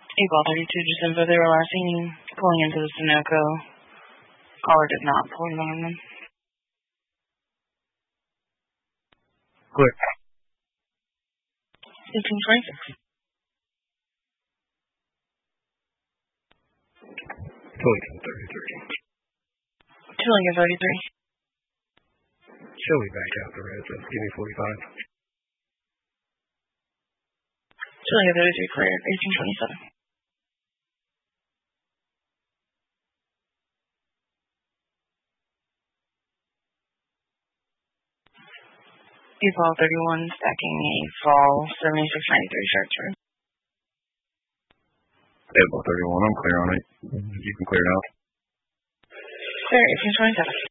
April 32, December, they were last seen pulling into the Sunoco. Caller did not pull in on them. Click. 1826. Tillingham 33. Tillingham 33. Chili back out the red, so give me 45. Tillingham 33, cleared. 1827. April 31, stacking a fall 7693 short term. April 31, I'm clear on it. You can clear it out. Clear, 1827.